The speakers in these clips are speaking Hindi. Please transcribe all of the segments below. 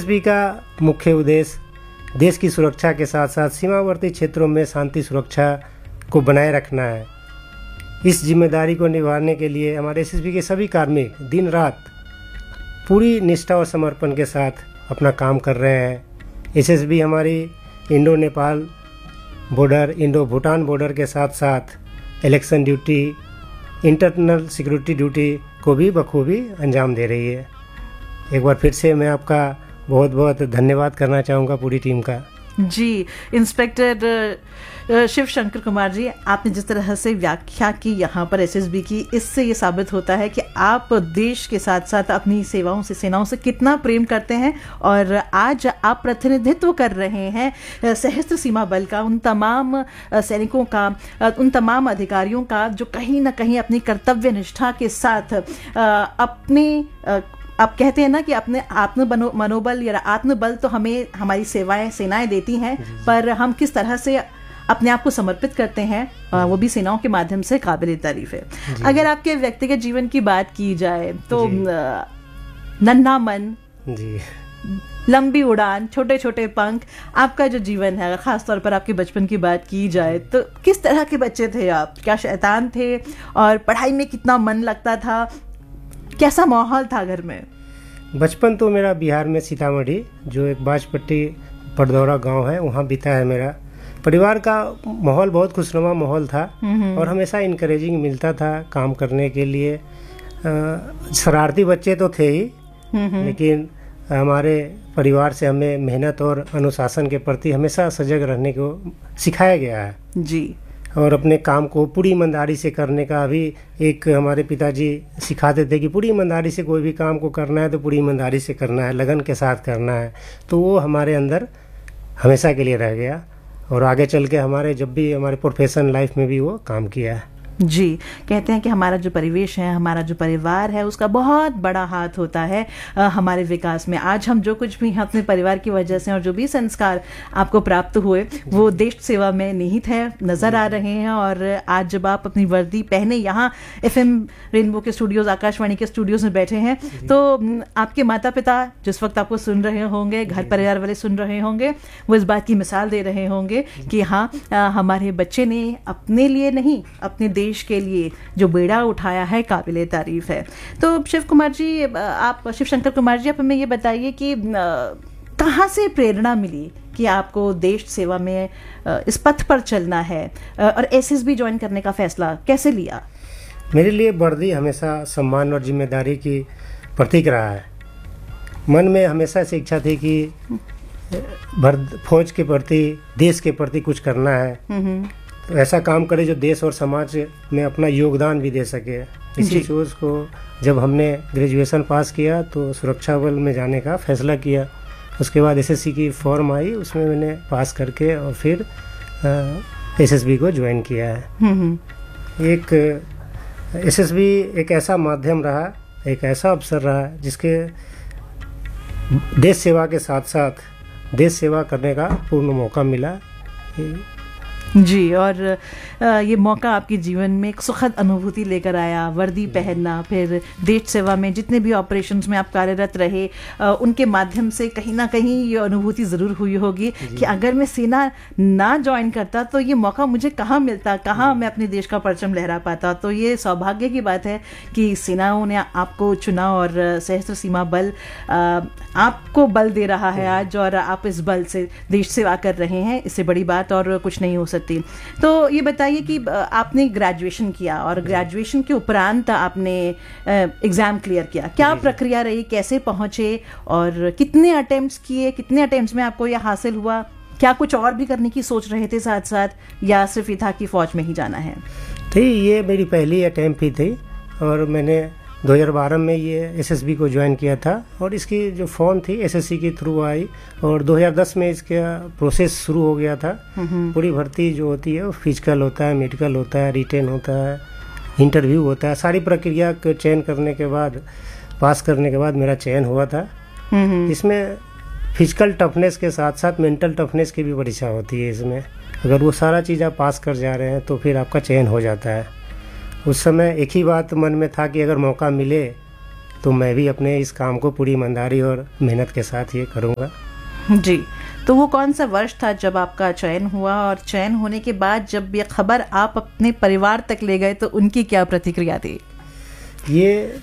एसएसबी का मुख्य उद्देश्य देश की सुरक्षा के साथ साथ सीमावर्ती क्षेत्रों में शांति सुरक्षा को बनाए रखना है। इस जिम्मेदारी को निभाने के लिए हमारे एसएसबी के सभी कार्मिक दिन रात पूरी निष्ठा और समर्पण के साथ अपना काम कर रहे हैं। एसएसबी हमारी Indo Nepal border, Indo Bhutan border के साथ साथ election duty, internal security duty को भी बखूबी अंजाम दे रही है। एक बार फिर से मैं आपका बहुत बहुत धन्यवाद करना चाहूँगा पूरी टीम का। जी, इंस्पेक्टर शिव शंकर कुमार जी, आपने जिस तरह से व्याख्या की यहाँ पर एसएसबी की, इससे ये साबित होता है कि आप देश के साथ साथ अपनी सेनाओं से कितना प्रेम करते हैं। और आज आप प्रतिनिधित्व कर रहे हैं सशस्त्र सीमा बल का, उन तमाम सैनिकों का, उन तमाम अधिकारियों का जो कहीं ना कहीं अपनी कर्तव्य निष्ठा के साथ अपने आप कहते हैं ना कि अपने मनोबल या आत्मबल तो हमें हमारी सेनाएं देती हैं, पर हम किस तरह से अपने आप को समर्पित करते हैं वो भी सेनाओं के माध्यम से काबिल तारीफ है। अगर आपके व्यक्तिगत जीवन की बात की जाए तो नन्हा मन, लंबी उड़ान, छोटे छोटे पंख, आपका जो जीवन है, खासतौर पर आपके बचपन की बात की जाए तो किस तरह के बच्चे थे आप? क्या शैतान थे? और पढ़ाई में कितना मन लगता था? कैसा माहौल था घर में? बचपन तो मेरा बिहार में सीतामढ़ी, जो एक बाजपट्टी पड़दौरा गांव है, वहाँ बीता है मेरा। परिवार का माहौल बहुत खुशनुमा माहौल था और हमेशा इनकरेजिंग मिलता था काम करने के लिए। शरारती बच्चे तो थे ही, लेकिन हमारे परिवार से हमें मेहनत और अनुशासन के प्रति हमेशा सजग रहने को सिखाया गया है जी। और अपने काम को पूरी ईमानदारी से करने का भी एक हमारे पिताजी सिखाते थे कि पूरी ईमानदारी से कोई भी काम को करना है तो पूरी ईमानदारी से करना है, लगन के साथ करना है। तो वो हमारे अंदर हमेशा के लिए रह गया और आगे चल के हमारे जब भी हमारे प्रोफेशनल लाइफ में भी वो काम किया है। जी, कहते हैं कि हमारा जो परिवेश है, हमारा जो परिवार है, उसका बहुत बड़ा हाथ होता है हमारे विकास में। आज हम जो कुछ भी अपने परिवार की वजह से और जो भी संस्कार आपको प्राप्त हुए वो देश सेवा में निहित है, नजर आ रहे हैं। और आज जब आप अपनी वर्दी पहने यहाँ एफएम रेनबो के स्टूडियोज, आकाशवाणी के स्टूडियोज में बैठे हैं, तो आपके माता पिता जिस वक्त आपको सुन रहे होंगे, घर परिवार वाले सुन रहे होंगे, वो इस बात की मिसाल दे रहे होंगे कि हाँ, हमारे बच्चे ने अपने लिए नहीं, अपने देश के लिए जो बेड़ा उठाया है, काबिले तारीफ है। तो शिव शंकर कुमार जी, आप हमें ये बताइए कि कहाँ से प्रेरणा मिली कि आपको देश सेवा में इस पथ पर चलना है और एसएसबी ज्वाइन करने का फैसला कैसे लिया? मेरे लिए वर्दी हमेशा सम्मान और जिम्मेदारी की प्रतीक रहा है। मन में हमेशा से इच्छा थी कि फौज के प्रति, देश के प्रति कुछ करना है, तो ऐसा काम करे जो देश और समाज में अपना योगदान भी दे सके। इसी सोच को जब हमने ग्रेजुएशन पास किया तो सुरक्षा बल में जाने का फैसला किया। उसके बाद एसएससी की फॉर्म आई, उसमें मैंने पास करके और फिर एसएसबी को ज्वाइन किया है। एक एसएसबी एक ऐसा माध्यम रहा, एक ऐसा अवसर रहा जिसके देश सेवा के साथ साथ देश सेवा करने का पूर्ण मौका मिला जी। और ये मौका आपके जीवन में एक सुखद अनुभूति लेकर आया। वर्दी पहनना, फिर देश सेवा में जितने भी ऑपरेशंस में आप कार्यरत रहे, उनके माध्यम से कहीं ना कहीं ये अनुभूति ज़रूर हुई होगी कि अगर मैं सेना ना ज्वाइन करता तो ये मौका मुझे कहाँ मिलता, कहाँ मैं अपने देश का परचम लहरा पाता। तो ये सौभाग्य की बात है कि सेनाओं ने आपको चुना और सशस्त्र सीमा बल आपको बल दे रहा है आज, और आप इस बल से देश सेवा कर रहे हैं। इससे बड़ी बात और कुछ नहीं हो सकती। तो ये बताइए कि आपने ग्रेजुएशन किया और ग्रेजुएशन के उपरांत आपने एग्जाम क्लियर किया, क्या प्रक्रिया रही, कैसे पहुंचे और कितने अटेम्प्ट्स किए, कितने अटेम्प्ट्स में आपको यह हासिल हुआ? क्या कुछ और भी करने की सोच रहे थे साथ साथ, या सिर्फ ये था कि फौज में ही जाना है? थी, ये मेरी पहली अटेम्प्ट ही थी और मैंने 2012 में ये एसएसबी को ज्वाइन किया था और इसकी जो फॉर्म थी एसएससी के थ्रू आई और 2010 में इसका प्रोसेस शुरू हो गया था। पूरी भर्ती जो होती है वो फिजिकल होता है, मेडिकल होता है, रिटेन होता है, इंटरव्यू होता है। सारी प्रक्रिया को चयन करने के बाद, पास करने के बाद मेरा चयन हुआ था। इसमें फिजिकल टफनेस के साथ साथ मेंटल टफनेस की भी परीक्षा होती है। इसमें अगर वो सारा चीज़ आप पास कर जा रहे हैं तो फिर आपका चयन हो जाता है। उस समय एक ही बात मन में था कि अगर मौका मिले तो मैं भी अपने इस काम को पूरी ईमानदारी और मेहनत के साथ ये करूँगा। जी, तो वो कौन सा वर्ष था जब आपका चयन हुआ, और चयन होने के बाद जब ये खबर आप अपने परिवार तक ले गए तो उनकी क्या प्रतिक्रिया थी? ये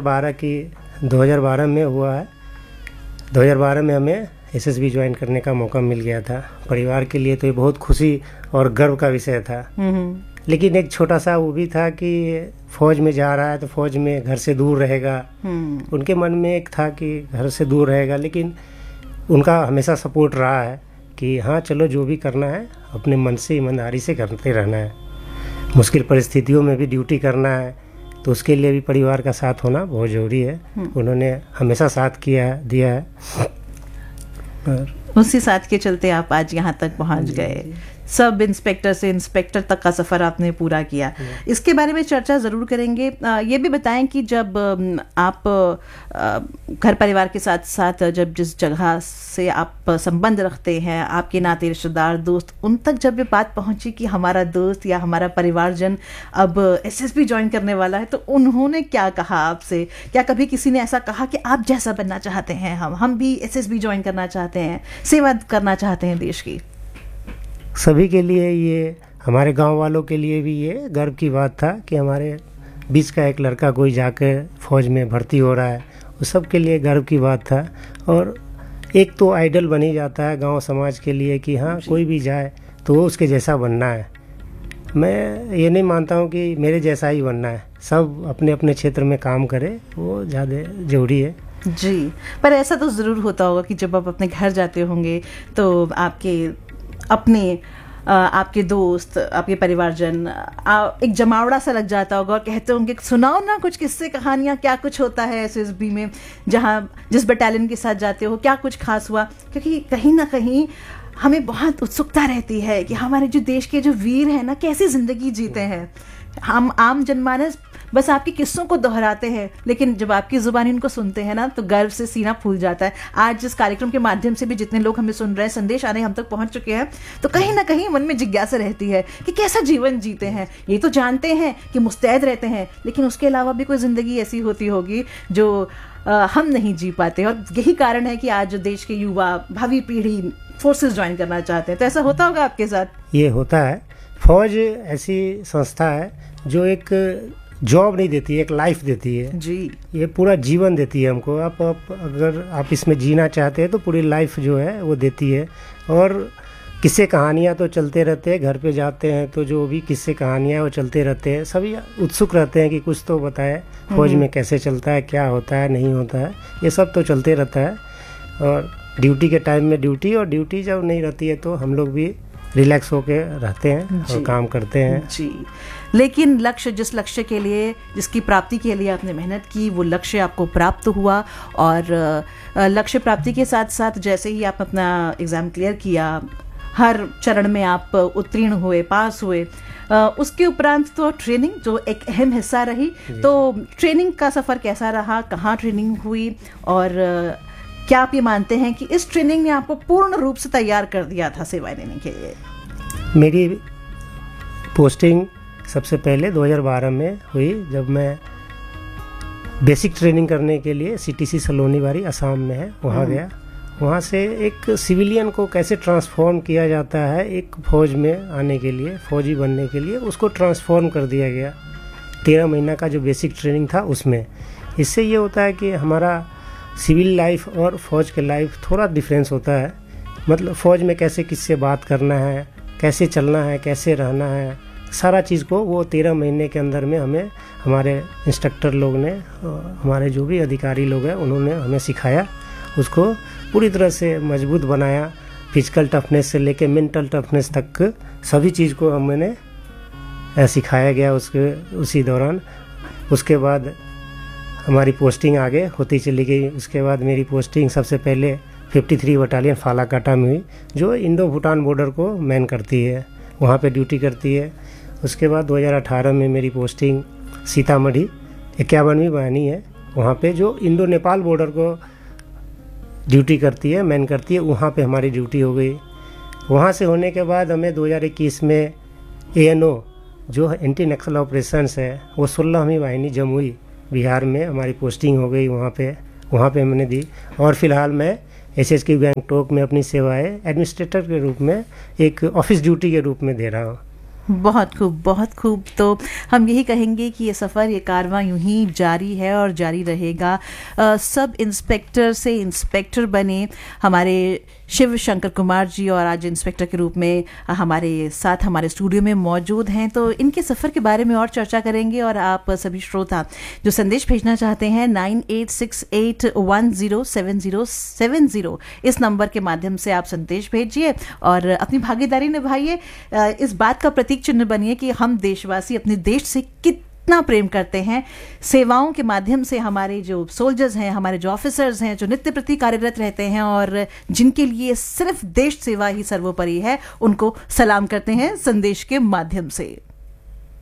2012 में हुआ है। 2012 में हमें एसएसबी ज्वाइन करने का मौका मिल गया था। परिवार के लिए तो ये बहुत खुशी और गर्व का विषय था। लेकिन एक छोटा सा वो भी था कि फौज में जा रहा है तो फौज में घर से दूर रहेगा। उनके मन में एक था कि घर से दूर रहेगा, लेकिन उनका हमेशा सपोर्ट रहा है कि हाँ चलो जो भी करना है अपने मन से ईमानदारी से करते रहना है। मुश्किल परिस्थितियों में भी ड्यूटी करना है, तो उसके लिए भी परिवार का साथ होना बहुत ज़रूरी है। उन्होंने हमेशा साथ दिया है। और उसी साथ के चलते आप आज यहाँ तक पहुँच गए। सब इंस्पेक्टर से इंस्पेक्टर तक का सफ़र आपने पूरा किया। इसके बारे में चर्चा ज़रूर करेंगे। ये भी बताएं कि जब आप घर परिवार के साथ साथ जब जिस जगह से आप संबंध रखते हैं, आपके नाते रिश्तेदार दोस्त, उन तक जब ये बात पहुंची कि हमारा दोस्त या हमारा परिवारजन अब एसएसबी ज्वाइन करने वाला है, तो उन्होंने क्या कहा आपसे? क्या कभी किसी ने ऐसा कहा कि आप जैसा बनना चाहते हैं, हम भी एसएसबी ज्वाइन करना चाहते हैं, सेवा करना चाहते हैं देश की? सभी के लिए, ये हमारे गांव वालों के लिए भी ये गर्व की बात था कि हमारे बीच का एक लड़का कोई जाकर फौज में भर्ती हो रहा है। वो सब के लिए गर्व की बात था। और एक तो आइडल बन ही जाता है गांव समाज के लिए कि हाँ कोई भी जाए तो वो उसके जैसा बनना है। मैं ये नहीं मानता हूँ कि मेरे जैसा ही बनना है। सब अपने अपने क्षेत्र में काम करे, वो ज़्यादा ज़रूरी है। जी, पर ऐसा तो ज़रूर होता होगा कि जब आप अपने घर जाते होंगे तो आपके दोस्त, आपके परिवारजन, एक जमावड़ा सा लग जाता होगा और कहते होंगे सुनाओ ना कुछ किस्से कहानियाँ, क्या कुछ होता है एसएसबी में, जिस बटालियन के साथ जाते हो, क्या कुछ खास हुआ? क्योंकि कहीं ना कहीं हमें बहुत उत्सुकता रहती है कि हमारे जो देश के जो वीर हैं ना, कैसी जिंदगी जीते हैं। हम आम जनमानस बस आपके किस्सों को दोहराते हैं, लेकिन जब आपकी जुबानी उनको सुनते हैं ना तो गर्व से सीना फूल जाता है। आज इस कार्यक्रम के माध्यम से भी जितने लोग हमें सुन रहे हैं, संदेश आने हम तक पहुंच चुके हैं, तो कहीं ना कहीं मन में जिज्ञासा रहती है कि कैसा जीवन जीते हैं। ये तो जानते हैं कि मुस्तैद रहते हैं, लेकिन उसके अलावा भी कोई जिंदगी ऐसी होती होगी जो हम नहीं जी पाते। और यही कारण है कि आज देश के युवा, भावी पीढ़ी फोर्सेस ज्वाइन करना चाहते हैं। तो ऐसा होता होगा आपके साथ? ये होता है। फौज ऐसी संस्था है जो एक जॉब नहीं देती है, एक लाइफ देती है जी। ये पूरा जीवन देती है हमको। आप अगर आप इसमें जीना चाहते हैं तो पूरी लाइफ जो है वो देती है। और किस्से कहानियाँ तो चलते रहते हैं। घर पे जाते हैं तो जो भी किस्से कहानियाँ वो चलते रहते हैं। सभी उत्सुक रहते हैं कि कुछ तो बताए फौज में कैसे चलता है, क्या होता है, नहीं होता है। ये सब तो चलते रहता है। और ड्यूटी के टाइम में ड्यूटी, और ड्यूटी जब नहीं रहती है तो हम लोग भी रिलैक्स होके रहते हैं और काम करते हैं। जी, लेकिन लक्ष्य, जिस लक्ष्य के लिए, जिसकी प्राप्ति के लिए आपने मेहनत की, वो लक्ष्य आपको प्राप्त हुआ। और लक्ष्य प्राप्ति के साथ साथ जैसे ही आप अपना एग्ज़ाम क्लियर किया, हर चरण में आप उत्तीर्ण हुए, पास हुए, उसके उपरांत तो ट्रेनिंग जो एक अहम हिस्सा रही। तो ट्रेनिंग का सफ़र कैसा रहा? कहाँ ट्रेनिंग हुई? और क्या आप ये मानते हैं कि इस ट्रेनिंग ने आपको पूर्ण रूप से तैयार कर दिया था सेवाएं देने के लिए? मेरी पोस्टिंग सबसे पहले 2012 में हुई, जब मैं बेसिक ट्रेनिंग करने के लिए सीटीसी सलोनीबारी असम में है वहाँ गया। वहाँ से एक सिविलियन को कैसे ट्रांसफॉर्म किया जाता है एक फौज में आने के लिए, फौजी बनने के लिए, उसको ट्रांसफॉर्म कर दिया गया 13 महीना का जो बेसिक ट्रेनिंग था उसमें। इससे ये होता है कि हमारा सिविल लाइफ और फौज के लाइफ थोड़ा डिफरेंस होता है। मतलब फौज में कैसे किससे बात करना है, कैसे चलना है, कैसे रहना है, सारा चीज़ को वो 13 महीने के अंदर में हमें हमारे इंस्ट्रक्टर लोग ने, हमारे जो भी अधिकारी लोग हैं उन्होंने हमें सिखाया। उसको पूरी तरह से मजबूत बनाया। फिजिकल टफनेस से लेके मेंटल टफनेस तक सभी चीज़ को हमें सिखाया गया उसी दौरान। उसके बाद हमारी पोस्टिंग आगे होती चली गई। उसके बाद मेरी पोस्टिंग सबसे पहले 53 बटालियन फालाकाटा में हुई, जो इंडो भूटान बॉर्डर को मैन करती है, वहाँ पे ड्यूटी करती है। उसके बाद 2018 में मेरी पोस्टिंग सीतामढ़ी 51वीं वाहिनी है, वहाँ पे जो इंडो नेपाल बॉर्डर को ड्यूटी करती है, मैन करती है, वहाँ पे हमारी ड्यूटी हो गई। वहाँ से होने के बाद हमें 2021 में ANO जो एंटी नक्सल ऑपरेशंस है वो 16वीं वाहिनी जमुई बिहार में हमारी पोस्टिंग हो गई, वहाँ पे मैंने दी। और फिलहाल मैं एसएसके गैंगटॉक में अपनी सेवाएं एडमिनिस्ट्रेटर के रूप में एक ऑफिस ड्यूटी के रूप में दे रहा हूँ। बहुत खूब, बहुत खूब। तो हम यही कहेंगे कि ये सफ़र, ये कारवां यूं ही जारी है और जारी रहेगा। सब इंस्पेक्टर से इंस्पेक्टर बने हमारे शिव शंकर कुमार जी, और आज इंस्पेक्टर के रूप में हमारे साथ हमारे स्टूडियो में मौजूद हैं। तो इनके सफ़र के बारे में और चर्चा करेंगे। और आप सभी श्रोता जो संदेश भेजना चाहते हैं 9868107070 इस नंबर के माध्यम से आप संदेश भेजिए और अपनी भागीदारी निभाइए। इस बात का प्रतीक चिन्ह बनिए कि हम देशवासी अपने देश से कितना प्रेम करते हैं। सेवाओं के माध्यम से हमारे जो सोल्जर्स हैं, हमारे जो ऑफिसर्स हैं, जो नित्य प्रति कार्यरत रहते हैं और जिनके लिए सिर्फ देश सेवा ही सर्वोपरि है, उनको सलाम करते हैं संदेश के माध्यम से।